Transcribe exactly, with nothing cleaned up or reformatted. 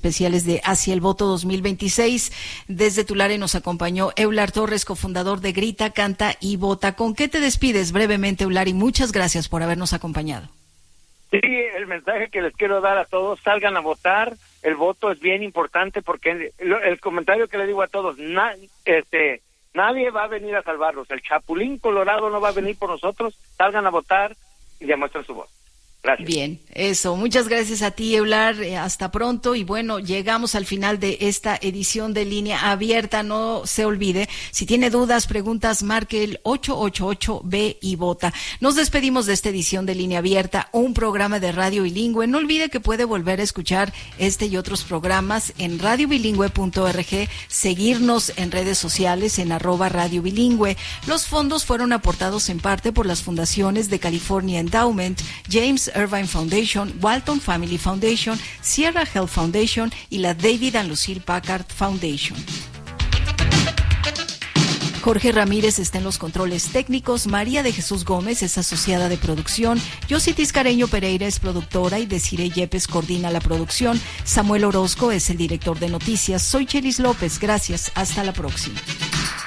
especiales de Hacia el Voto dos mil veintiséis. Desde Tulare nos acompañó Eular Torres, cofundador de Grita, Canta y Vota. ¿Con qué te despides brevemente, Eular? Y muchas gracias por habernos acompañado. Sí, el mensaje que les quiero dar a todos: salgan a votar. El voto es bien importante, porque el, el comentario que le digo a todos: na, este, nadie va a venir a salvarlos. El Chapulín Colorado no va a venir por nosotros. Salgan a votar y demuestren su voz. Gracias. Bien, eso. Muchas gracias a ti, Eular. Eh, hasta pronto. Y bueno, llegamos al final de esta edición de Línea Abierta. No se olvide, si tiene dudas, preguntas, marque el ocho ocho ocho B y vota. Nos despedimos de esta edición de Línea Abierta, un programa de radio bilingüe. No olvide que puede volver a escuchar este y otros programas en radio bilingüe punto org, seguirnos en redes sociales en arroba radio bilingüe. Los fondos fueron aportados en parte por las fundaciones de California Endowment, James Irvine Foundation, Walton Family Foundation, Sierra Health Foundation y la David and Lucille Packard Foundation. Jorge Ramírez está en los controles técnicos, María de Jesús Gómez es asociada de producción, Yossi Tiscareño Pereira es productora y Desiree Yepes coordina la producción, Samuel Orozco es el director de noticias. Soy Chelis López, gracias, hasta la próxima.